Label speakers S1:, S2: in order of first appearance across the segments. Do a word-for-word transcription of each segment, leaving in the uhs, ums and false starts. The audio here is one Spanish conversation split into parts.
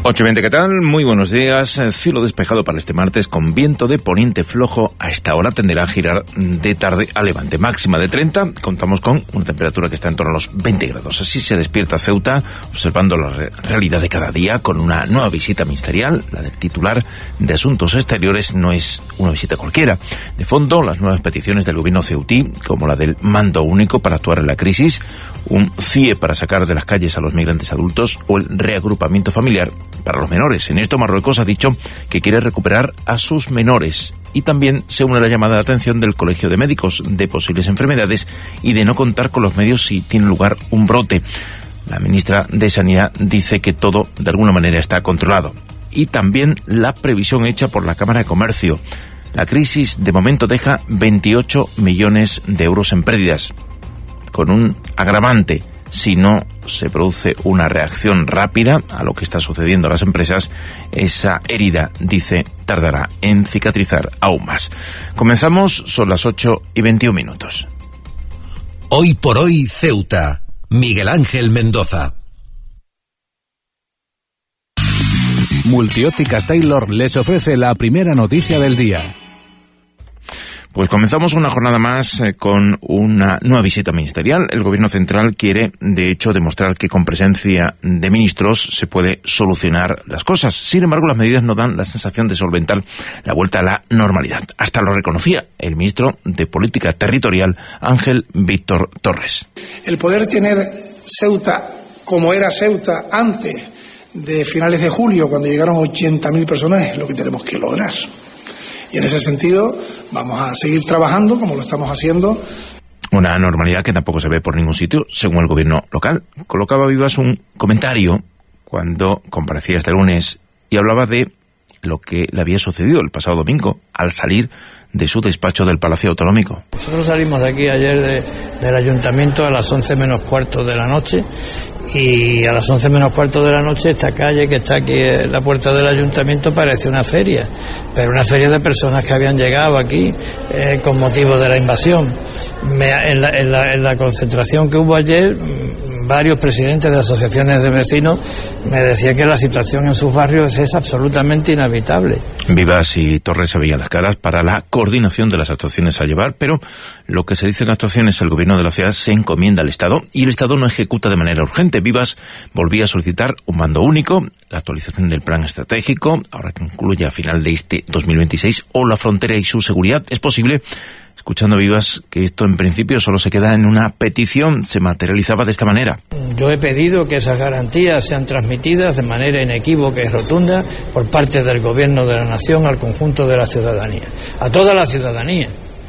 S1: ocho y veinte, ¿qué tal? Muy buenos días. Cielo despejado para este martes con viento de poniente flojo. A esta hora tenderá a girar de tarde a levante. Máxima de treinta. Contamos con una temperatura que está en torno a los veinte grados. Así se despierta Ceuta, observando la re- realidad de cada día con una nueva visita ministerial. La del titular de Asuntos Exteriores no es una visita cualquiera. De fondo, las nuevas peticiones del gobierno ceutí, como la del mando único para actuar en la crisis, un C I E para sacar de las calles a los migrantes adultos o el reagrupamiento familiar para los menores. En esto Marruecos ha dicho que quiere recuperar a sus menores y también se une la llamada de atención del Colegio de Médicos de posibles enfermedades y de no contar con los medios si tiene lugar un brote. La ministra de Sanidad dice que todo de alguna manera está controlado. Y también la previsión hecha por la Cámara de Comercio. La crisis de momento deja veintiocho millones de euros en pérdidas, con un agravante. Si no se produce una reacción rápida a lo que está sucediendo a las empresas, esa herida, dice, tardará en cicatrizar aún más. Comenzamos, son las ocho y veintiún minutos.
S2: Hoy por hoy, Ceuta. Miguel Ángel Mendoza.
S3: Multiópticas Taylor les ofrece la primera noticia del día.
S1: Pues comenzamos una jornada más eh, con una nueva visita ministerial. El Gobierno central quiere, de hecho, demostrar que con presencia de ministros se puede solucionar las cosas. Sin embargo, las medidas no dan la sensación de solventar la vuelta a la normalidad. Hasta lo reconocía el ministro de Política Territorial, Ángel Víctor Torres.
S4: El poder tener Ceuta como era Ceuta antes de finales de julio, cuando llegaron ochenta mil personas, es lo que tenemos que lograr. Y en ese sentido vamos a seguir trabajando como lo estamos haciendo.
S1: Una normalidad que tampoco se ve por ningún sitio, según el gobierno local. Colocaba Vivas un comentario cuando comparecía este lunes y hablaba de lo que le había sucedido el pasado domingo al salir de su despacho del Palacio Autonómico.
S5: Nosotros salimos de aquí ayer de, del ayuntamiento a las once menos cuarto de la noche, y a las once menos cuarto de la noche esta calle que está aquí en la puerta del ayuntamiento parece una feria, pero una feria de personas que habían llegado aquí eh, con motivo de la invasión. Me, en, la, en, la, en la concentración que hubo ayer, varios presidentes de asociaciones de vecinos me decían que la situación en sus barrios es absolutamente inhabitable.
S1: Vivas y Torres se veían las caras para la coordinación de las actuaciones a llevar, pero lo que se dice en actuaciones, el gobierno de la ciudad se encomienda al Estado y el Estado no ejecuta de manera urgente. Vivas volvía a solicitar un mando único, la actualización del plan estratégico, ahora que concluye a final de este dos mil veintiséis, o la frontera y su seguridad. Es posible, escuchando a Vivas, que esto en principio solo se queda en una petición, se materializaba de esta manera.
S5: Yo he pedido que esas garantías sean transmitidas de manera inequívoca y rotunda por parte del Gobierno de la Nación al conjunto de la ciudadanía, a toda la ciudadanía,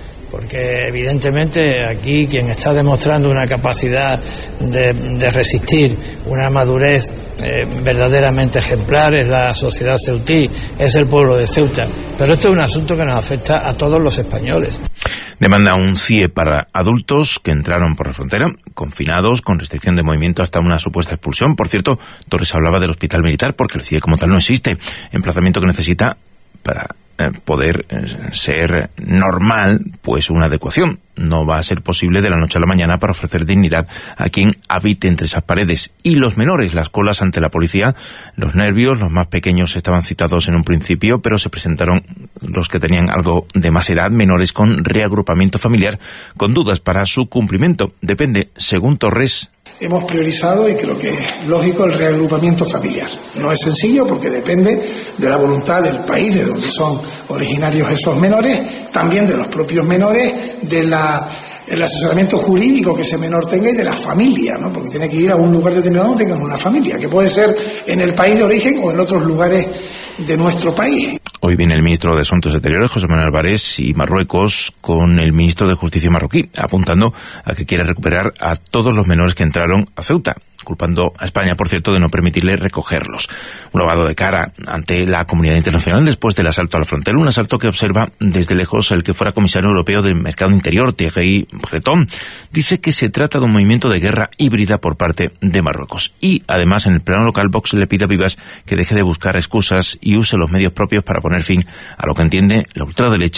S5: porque evidentemente aquí quien está demostrando una capacidad de, de resistir, una madurez eh, verdaderamente ejemplar es la sociedad ceutí, es el pueblo de Ceuta, pero esto es un asunto que nos afecta a todos los españoles.
S1: Demanda un C I E para adultos que entraron por la frontera, confinados, con restricción de movimiento hasta una supuesta expulsión. Por cierto, Torres hablaba del hospital militar porque el C I E como tal no existe, emplazamiento que necesita para eh, poder eh, ser normal, pues una adecuación. No va a ser posible de la noche a la mañana para ofrecer dignidad a quien habite entre esas paredes. Y los menores, las colas ante la policía, los nervios, los más pequeños estaban citados en un principio, pero se presentaron los que tenían algo de más edad, menores con reagrupamiento familiar, con dudas para su cumplimiento. Depende, según Torres.
S4: Hemos priorizado, y creo que es lógico, el reagrupamiento familiar. No es sencillo porque depende de la voluntad del país de donde son originarios esos menores, también de los propios menores, de la, el asesoramiento jurídico que ese menor tenga y de la familia, ¿no? Porque tiene que ir a un lugar determinado donde tengan una familia, que puede ser en el país de origen o en otros lugares de nuestro país.
S1: Hoy viene el ministro de Asuntos Exteriores, José Manuel Álvarez, y Marruecos con el ministro de Justicia marroquí, apuntando a que quiere recuperar a todos los menores que entraron a Ceuta, culpando a España, por cierto, de no permitirle recogerlos. Un lavado de cara ante la comunidad internacional después del asalto a la frontera, un asalto que observa desde lejos el que fuera comisario europeo del mercado interior, Thierry Breton. Dice que se trata de un movimiento de guerra híbrida por parte de Marruecos. Y, además, en el plano local, Vox le pide a Vivas que deje de buscar excusas y use los medios propios para poner fin a lo que entiende la ultraderecha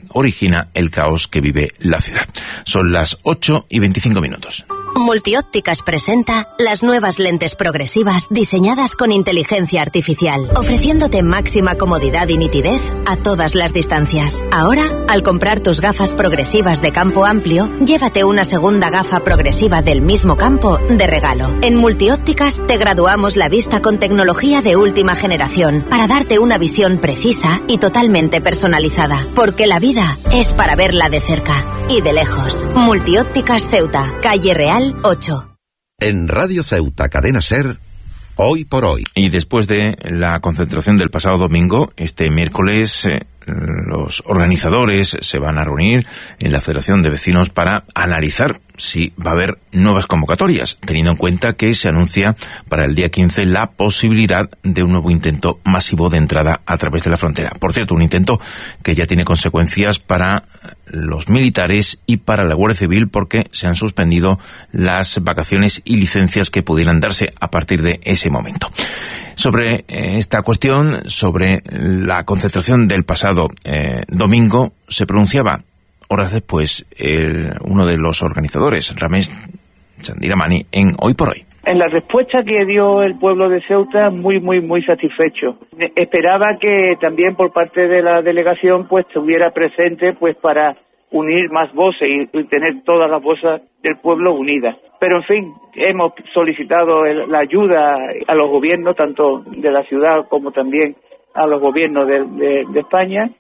S1: origina el caos que vive la ciudad. Son las ocho y veinticinco minutos.
S6: Multiópticas presenta las nuevas lentes progresivas diseñadas con inteligencia artificial, ofreciéndote máxima comodidad y nitidez a todas las distancias. Ahora, al comprar tus gafas progresivas de campo amplio, llévate una segunda gafa progresiva del mismo campo de regalo. En Multiópticas te graduamos la vista con tecnología de última generación para darte una visión precisa y totalmente personalizada, porque la vida es para verla de cerca y de lejos. Multiópticas Ceuta, calle Real ocho.
S2: En Radio Ceuta, Cadena SER, Hoy por Hoy.
S1: Y después de la concentración del pasado domingo, este miércoles eh, los organizadores se van a reunir en la Federación de Vecinos para analizar si va a haber nuevas convocatorias, teniendo en cuenta que se anuncia para el día quince la posibilidad de un nuevo intento masivo de entrada a través de la frontera. Por cierto, un intento que ya tiene consecuencias para los militares y para la Guardia Civil, porque se han suspendido las vacaciones y licencias que pudieran darse a partir de ese momento. Sobre eh, esta cuestión, sobre la concentración del pasado eh, domingo, se pronunciaba horas después el, uno de los organizadores, Ramesh Chandiramani, en Hoy por Hoy.
S7: En la respuesta que dio el pueblo de Ceuta, muy, muy, muy satisfecho. Esperaba que también por parte de la delegación pues estuviera presente pues para unir más voces y, y tener todas las voces del pueblo unidas. Pero en fin, hemos solicitado el, la ayuda a los gobiernos, tanto de la ciudad como también a los gobiernos de, de, de España,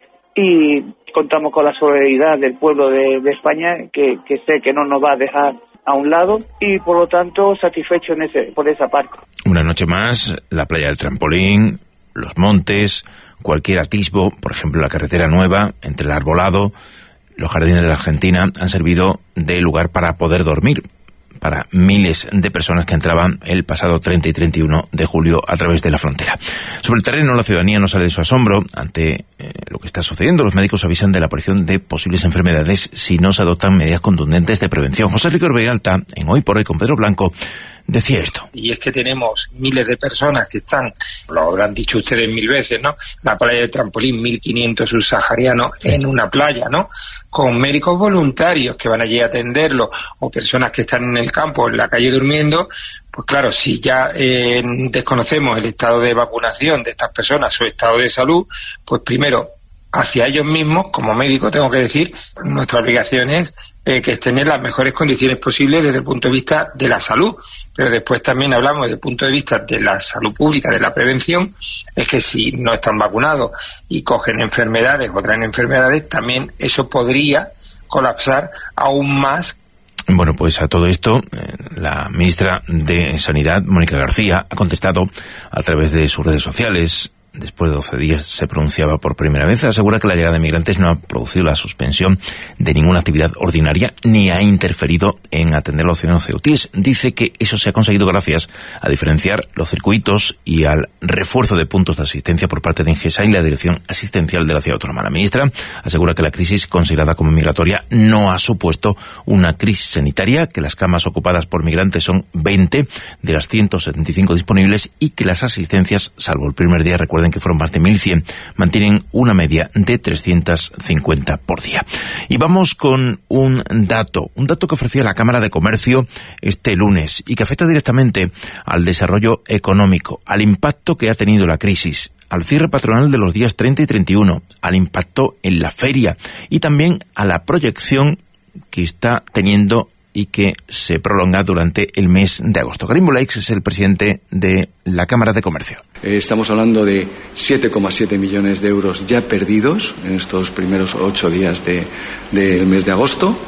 S7: y contamos con la solidaridad del pueblo de, de España, que, que sé que no nos va a dejar a un lado, y por lo tanto satisfecho en ese, por esa parte.
S1: Una noche más, la playa del Trampolín, los montes, cualquier atisbo, por ejemplo la carretera nueva, entre el arbolado, los jardines de la Argentina, han servido de lugar para poder dormir para miles de personas que entraban el pasado treinta y treinta y uno de julio a través de la frontera. Sobre el terreno, la ciudadanía no sale de su asombro ante eh, lo que está sucediendo. Los médicos avisan de la aparición de posibles enfermedades si no se adoptan medidas contundentes de prevención. José Rico Rialta, en Hoy por Hoy con Pedro Blanco, decía esto.
S8: Y es que tenemos miles de personas que están, lo habrán dicho ustedes mil veces, ¿no? La playa de Trampolín, mil quinientos subsaharianos sí. en una playa, ¿no? Con médicos voluntarios que van allí a atenderlo, o personas que están en el campo, en la calle durmiendo. Pues claro, si ya eh, desconocemos el estado de vacunación de estas personas, su estado de salud, pues primero, hacia ellos mismos, como médico tengo que decir, nuestra obligación es eh, que estén en las mejores condiciones posibles desde el punto de vista de la salud, pero después también hablamos desde el punto de vista de la salud pública, de la prevención, es que si no están vacunados y cogen enfermedades o traen enfermedades, también eso podría colapsar aún más.
S1: Bueno, pues a todo esto, eh, la ministra de Sanidad, Mónica García, ha contestado a través de sus redes sociales. Después de doce días se pronunciaba por primera vez, asegura que la llegada de migrantes no ha producido la suspensión de ninguna actividad ordinaria ni ha interferido en atender a los ciudadanos ceutíes. Dice que eso se ha conseguido gracias a diferenciar los circuitos y al refuerzo de puntos de asistencia por parte de Ingesa y la Dirección Asistencial de la Ciudad Autónoma. La ministra asegura que la crisis considerada como migratoria no ha supuesto una crisis sanitaria, que las camas ocupadas por migrantes son veinte de las ciento setenta y cinco disponibles y que las asistencias, salvo el primer día, recuerden que fueron más de mil cien, mantienen una media de trescientos cincuenta por día. Y vamos con un dato, un dato que ofrecía la Cámara de Comercio este lunes y que afecta directamente al desarrollo económico, al impacto que ha tenido la crisis, al cierre patronal de los días treinta y treinta y uno, al impacto en la feria y también a la proyección que está teniendo y que se prolonga durante el mes de agosto. Karim Boulaix es el presidente de la Cámara de Comercio.
S9: Eh, estamos hablando de siete coma siete millones de euros ya perdidos en estos primeros ocho días de, del mes de agosto.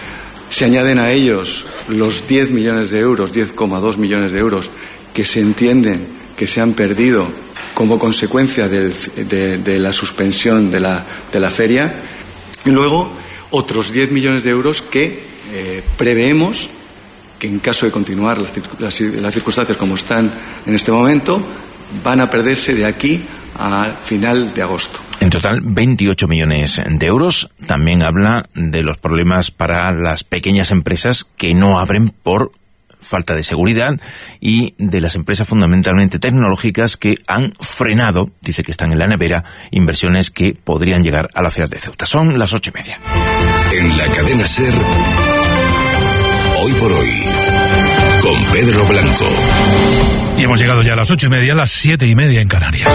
S9: Se añaden a ellos los diez millones de euros, diez coma dos millones de euros que se entienden que se han perdido como consecuencia del, de, de la suspensión de la, de la feria. Y luego otros diez millones de euros que Eh, preveemos que en caso de continuar las, las, las circunstancias como están en este momento, van a perderse de aquí a final de agosto.
S1: En total, veintiocho millones de euros. También habla de los problemas para las pequeñas empresas que no abren por falta de seguridad y de las empresas fundamentalmente tecnológicas que han frenado, dice que están en la nevera, inversiones que podrían llegar a la ciudad de Ceuta. Son las ocho y media.
S2: En la cadena SER, Hoy por Hoy, con Pedro Blanco.
S10: Y hemos llegado ya a las ocho y media, a las siete y media en Canarias.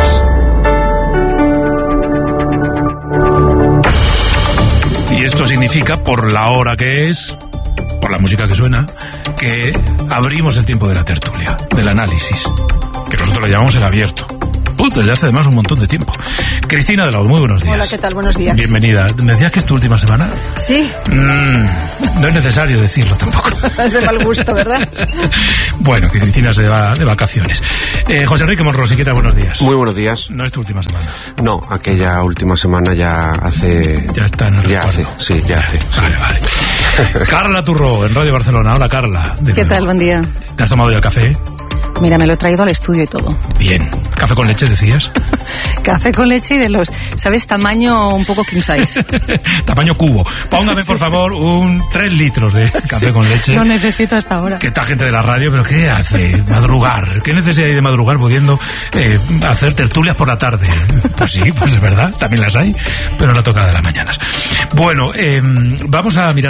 S10: Y esto significa, por la hora que es, por la música que suena, que abrimos el tiempo de la tertulia, del análisis, que nosotros le llamamos el abierto. Uh, desde hace además un montón de tiempo. Cristina de Laud, muy buenos días.
S11: Hola, ¿qué tal? Buenos días.
S10: Bienvenida. ¿Me decías que es tu última semana?
S11: Sí.
S10: Mm, no es necesario decirlo tampoco.
S11: Es de mal gusto, ¿verdad?
S10: Bueno, que Cristina se va de vacaciones. Eh, José Enrique Monrosi, ¿qué tal? Buenos días.
S12: Muy buenos días.
S10: No es tu última semana.
S12: No, aquella última semana ya hace...
S10: Ya está en el
S12: Ya hace,
S10: recuerdo.
S12: sí, ya hace.
S10: Vale,
S12: sí.
S10: vale. Carla Turró, en Radio Barcelona. Hola, Carla. De
S11: ¿Qué
S10: nuevo.
S11: tal? Buen día.
S10: ¿Te has tomado ya el café?
S11: Mira, me lo he traído al estudio y todo.
S10: Bien. ¿Café con leche decías?
S11: Café con leche y de los, ¿sabes? Tamaño un poco king size.
S10: Tamaño cubo. Póngame, por favor, un tres litros de café
S11: Sí,
S10: con leche.
S11: lo necesito hasta ahora.
S10: ¿Qué tal gente de la radio? ¿Pero qué hace? Madrugar. ¿Qué necesidad hay de madrugar pudiendo eh, hacer tertulias por la tarde? Pues sí, pues es verdad, también las hay, pero no toca de las mañanas. Bueno, eh, vamos a mirar